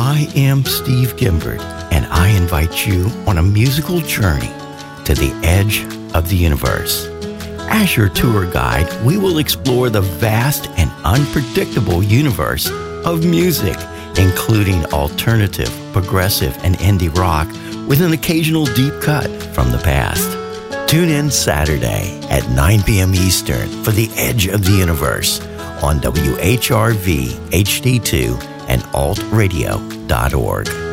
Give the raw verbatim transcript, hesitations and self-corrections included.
I am Steve Gimbert, and I invite you on a musical journey to the edge of the universe. As your tour guide, we will explore the vast and unpredictable universe of music, including alternative, progressive, and indie rock, with an occasional deep cut from the past. Tune in Saturday at nine p.m. Eastern for The Edge of the Universe on W H R V H D two and alt radio dot org.